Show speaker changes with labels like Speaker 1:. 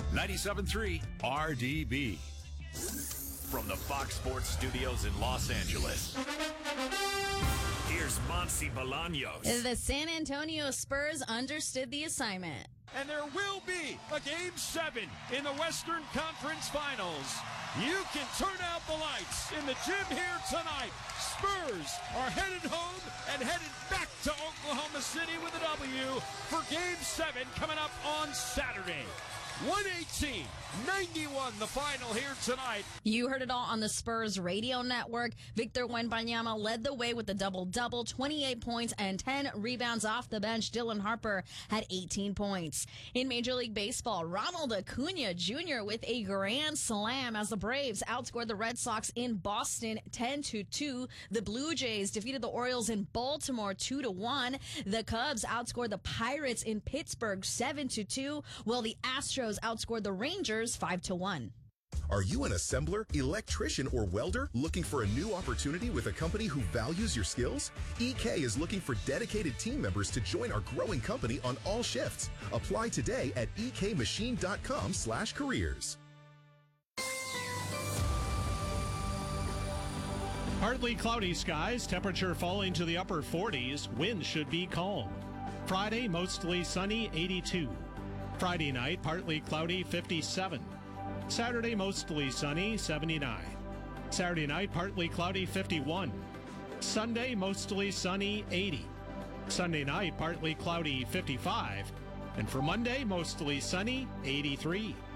Speaker 1: 97.3 RDB. From the Fox Sports Studios in Los Angeles, here's Monsi Bolaños.
Speaker 2: The San Antonio Spurs understood the assignment.
Speaker 3: And there will be a Game 7 in the Western Conference Finals. You can turn out the lights in the gym here tonight. Spurs are headed home and headed back to Oklahoma City with a W for Game 7 coming up on Saturday. 118-91 the final here tonight.
Speaker 2: You heard it all on the Spurs radio network. Victor Wembanyama led the way with a double-double, 28 points and 10 rebounds off the bench. Dylan Harper had 18 points. In Major League Baseball, Ronald Acuna Jr. with a grand slam as the Braves outscored the Red Sox in Boston 10-2. The Blue Jays defeated the Orioles in Baltimore 2-1. The Cubs outscored the Pirates in Pittsburgh 7-2, while the Astros outscored the Rangers 5-1.
Speaker 4: Are you an assembler, electrician, or welder looking for a new opportunity with a company who values your skills? EK is looking for dedicated team members to join our growing company on all shifts. Apply today at ekmachine.com/careers.
Speaker 5: Partly cloudy skies, temperature falling to the upper 40s, winds should be calm. Friday, mostly sunny, 82. Friday night, partly cloudy, 57. Saturday, mostly sunny, 79. Saturday night, partly cloudy, 51. Sunday, mostly sunny, 80. Sunday night, partly cloudy, 55. And for Monday, mostly sunny, 83.